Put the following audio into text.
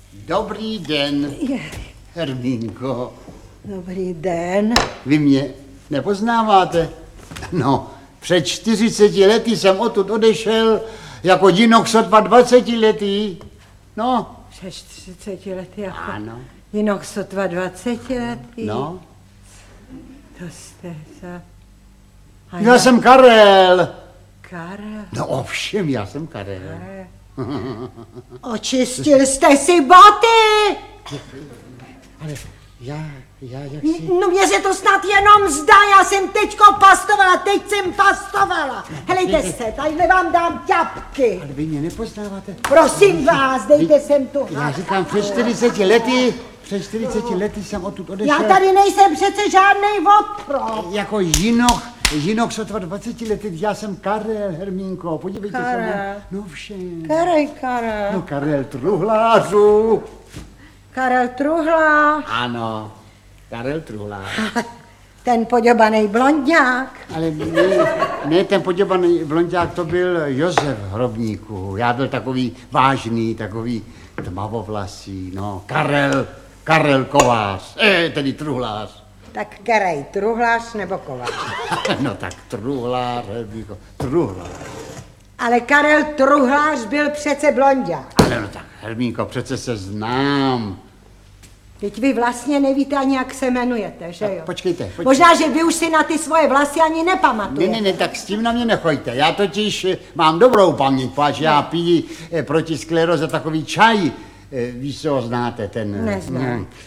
Dobrý den, Hermínko. Dobrý den. Vy mě nepoznáváte? No, před 40 lety jsem odtud odešel jako jinok sotva 20 letý. No. Před 40 lety jako Ano. jinok sotva 20 letý. No. To jste za... Já jsem Karel. Karel. No ovšem, já jsem Karel. Očistil jste si boty! Ale já jak si... No mně se to snad jenom zdá, já jsem teď pastovala. Helejte se, tadyhle vám dám ťapky. Ale vy mě nepoznáváte? Prosím vás, dejte sem tu. Já říkám, před 40 lety jsem odtud odešel. Já tady nejsem přece žádnej otrok. Jako jinok sotva 20 lety, já jsem Karel, Hermínko, podívejte se na... No všem. Karel. No Karel Truhlářů. Karel Truhla. Ano, Karel Truhlář. Ten poděbanej blondňák. Ale ne, ten poděbaný blonďák, to byl Josef Hrobníků. Já byl takový vážný, takový tmavovlasý, no, Karel Kovář, tedy Truhlář. Tak kerej, Truhlář nebo Kovář? No tak Truhlář, Hermínko, Truhlář. Ale Karel Truhlář byl přece blonďák. Ale no tak, Hermínko, přece se znám. Teď vy vlastně nevíte ani, jak se jmenujete, že jo? Počkejte. Možná, že vy už si na ty svoje vlasy ani nepamatujete. Ne, tak s tím na mě nechoďte. Já totiž mám dobrou paměť, protože já piju proti skleroze takový čaj. Víš, co ho znáte, ten... Neznám.